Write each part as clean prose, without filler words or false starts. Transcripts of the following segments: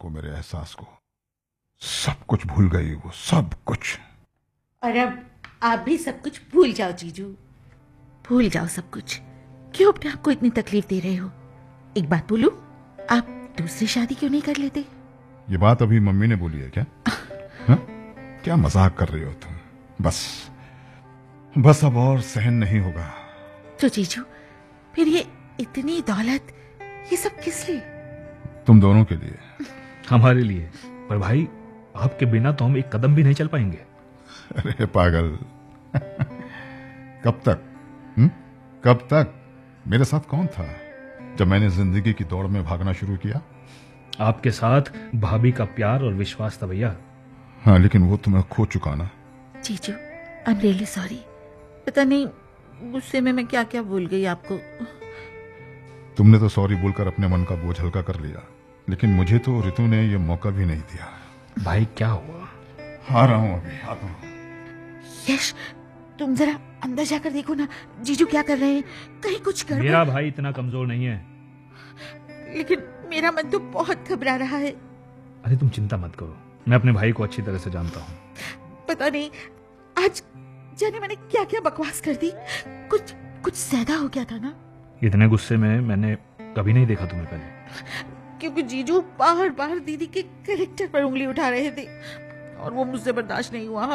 को, मेरे एहसास को। सब कुछ भूल गई वो, सब कुछ। और अब आप भी सब कुछ भूल जाओ जीजू, भूल जाओ सब कुछ। क्यों अपने आप को इतनी तकलीफ दे रहे हो? एक बात बोलूं, आप दूसरी शादी क्यों नहीं कर लेते? ये बात अभी मम्मी ने बोली है क्या? हा? क्या मजाक कर रही हो तुम? बस अब और सहन नहीं होगा। तो जीजू, फिर ये इतनी दौलत, ये सब किस लिए? तुम दोनों के लिए। हमारे लिए। पर भाई, आपके बिना तो हम एक कदम भी नहीं चल पाएंगे। अरे पागल, कब तक? कब तक? मेरे साथ कौन था जब मैंने जिंदगी की दौड़ में भागना शुरू किया? आपके साथ भाभी का प्यार और विश्वास था भैया। हाँ, लेकिन वो तुम्हें खो चुका ना। जीजू, आई एम रियली सॉरी। पता नहीं गुस्से में मैं क्या क्या भूल गई आपको। तुमने तो सॉरी बोलकर अपने मन का बोझ हल्का कर लिया, लेकिन मुझे तो रितु ने ये मौका भी नहीं दिया। भाई क्या हुआ? आ रहा हूं, अभी आता हूं। यश, तुम जरा अंदर जाकर देखो ना, जीजू क्या कर रहे हैं। कहीं कुछ गड़बड़। मेरा भाई इतना कमजोर नहीं है। लेकिन मेरा मन तो बहुत घबरा रहा है। अरे तुम चिंता मत करो, मैं अपने भाई को अच्छी तरह से जानता हूँ। पता नहीं आज जाने मैंने क्या क्या बकवास कर दी। कुछ ज्यादा हो गया था ना? इतने गुस्से में मैंने कभी नहीं देखा तुम्हें पहले। क्योंकि जीजू बार बार दीदी के कैरेक्टर पर उंगली उठा रहे थे और वो मुझसे बर्दाश्त नहीं हुआ।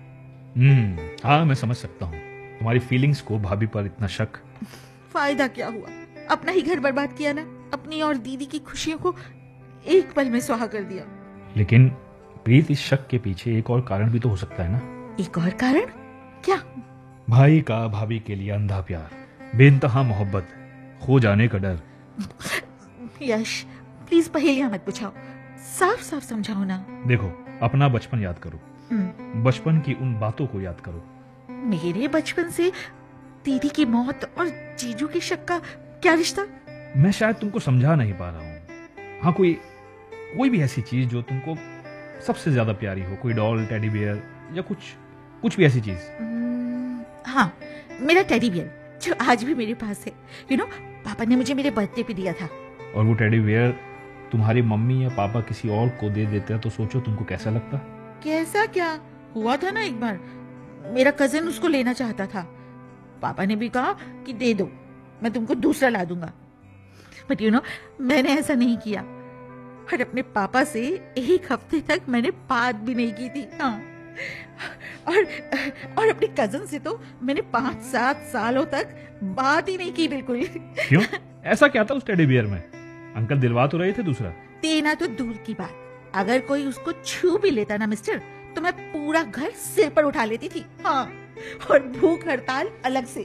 हाँ, मैं समझ सकता हूँ तुम्हारी फीलिंग्स को। भाभी पर इतना शक। फायदा क्या हुआ? अपना ही घर बर्बाद किया ना, अपनी और दीदी की खुशियों को एक पल में सुहा कर दिया। लेकिन प्रीत, इस शक के पीछे एक और कारण भी तो हो सकता है ना? एक और कारण? क्या? भाई का भाभी के लिए अंधा प्यार, बेइंतहा मोहब्बत, खो जाने का डर। यश, प्लीज पहेलियां मत पूछाओ, साफ साफ समझाओ ना। देखो, अपना बचपन याद करो, बचपन की उन बातों को याद करो। मेरे बचपन से दीदी की मौत और जीजू की शक का क्या रिश्ता? मैं शायद तुमको समझा नहीं पा रहा हूँ। हाँ, कोई भी ऐसी चीज जो तुमको सबसे ज्यादा प्यारी हो, कोई डॉल, टेडी बियर या कुछ भी ऐसी चीज। हाँ, मेरा टेडी बियर जो आज भी मेरे पास है। पापा ने मुझे मेरे बर्थडे पे दिया था। और वो टेडी बियर तुम्हारी मम्मी या पापा किसी और को दे देते तो सोचो तुमको कैसा लगता। कैसा क्या हुआ था ना, एक बार मेरा कजिन उसको लेना चाहता था। पापा ने भी कहा कि दे दो, मैं तुमको दूसरा ला दूंगा। बट मैंने ऐसा नहीं किया और अपने पापा से एक हफ्ते तक मैंने बात भी नहीं की थी। हाँ, और अपने कजिन से तो मैंने 5-7 सालों तक बात ही नहीं की बिल्कुल। क्यों? ऐसा क्या था उस टेडी बियर में? अंकल दिलवा तो रहे थे दूसरा। देना तो दूर की बात, अगर कोई उसको छू भी लेता ना मिस्टर, तो मैं पूरा घर सिर पर उठा लेती थी। हाँ, और भूख हड़ताल अलग से।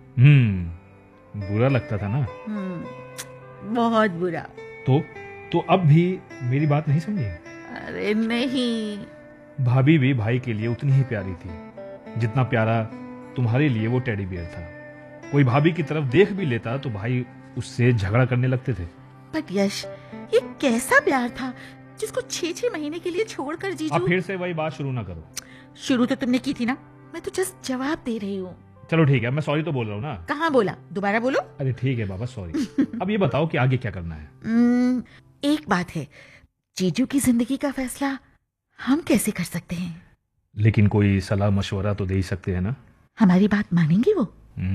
बुरा लगता था ना? बहुत बुरा। तो अब भी मेरी बात नहीं समझी? अरे नहीं, भाभी भी भाई के लिए उतनी ही प्यारी थी जितना प्यारा तुम्हारे लिए वो टेडी बियर था। कोई भाभी की तरफ देख भी लेता तो भाई उससे झगड़ा करने लगते थे। बट यश, ये कैसा प्यार था जिसको 6-6 महीने के लिए छोड़कर जीजू। अब फिर से वही बात शुरू ना करो। शुरू तो तुमने की थी ना, मैं तो जस्ट जवाब दे रही हूँ। चलो ठीक है, मैं सॉरी तो बोल रहा हूँ ना। कहाँ बोला? दोबारा बोलो। अरे ठीक है बाबा, सॉरी। अब ये बताओ कि आगे क्या करना है? एक बात है, जीजू की जिंदगी का फैसला हम कैसे कर सकते हैं? लेकिन कोई सलाह मशवरा तो दे ही सकते हैं ना? हमारी बात मानेंगे वो?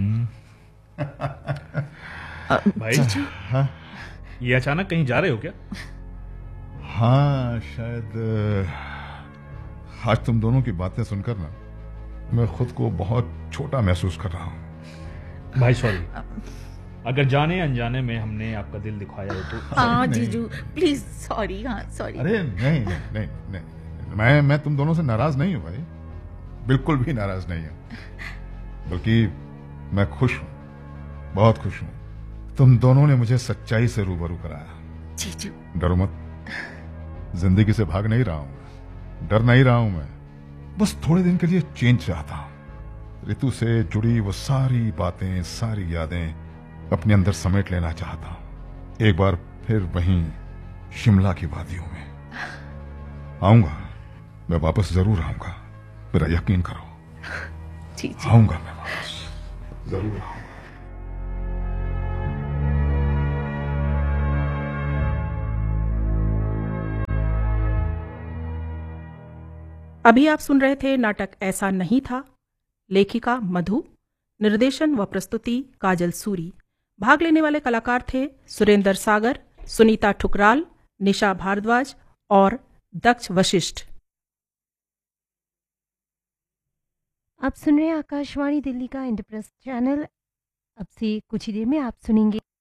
भाई, हाँ? ये अचानक कहीं जा रहे हो क्या? हाँ, शायद आज तुम दोनों की बातें सुनकर ना मैं खुद को बहुत छोटा महसूस कर रहा हूँ। भाई सॉरी, अगर जाने अनजाने में हमने आपका दिल दिखाया हो तो। हाँ जीजू, प्लीज सॉरी। हाँ सॉरी। अरे नहीं नहीं नहीं नहीं, मैं तुम दोनों से नाराज नहीं हूँ भाई, बिल्कुल भी नाराज नहीं हूँ। बल्कि मैं खुश हूँ, बहुत खुश हूँ। तुम दोनों ने मुझे सच्चाई से रूबरू कराया। जीजू डरो मत, जिंदगी से भाग नहीं रहा हूं, डर नहीं रहा हूं मैं, बस थोड़े दिन के लिए चेंज चाहता हूं। ऋतु से जुड़ी वो सारी बातें, सारी यादें अपने अंदर समेट लेना चाहता हूं। एक बार फिर वहीं शिमला की वादियों में आऊंगा। मैं वापस जरूर आऊंगा, मेरा यकीन करो। आऊंगा मैं वापस, जरूर आऊंगा। अभी आप सुन रहे थे नाटक ऐसा नहीं था। लेखिका मधु, निर्देशन व प्रस्तुति काजल सूरी। भाग लेने वाले कलाकार थे सुरेंद्र सागर, सुनीता ठुकराल, निशा भारद्वाज और दक्ष वशिष्ठ। आप सुन रहे हैं आकाशवाणी दिल्ली का इंद्रप्रस्थ चैनल। अब से कुछ ही देर में आप सुनेंगे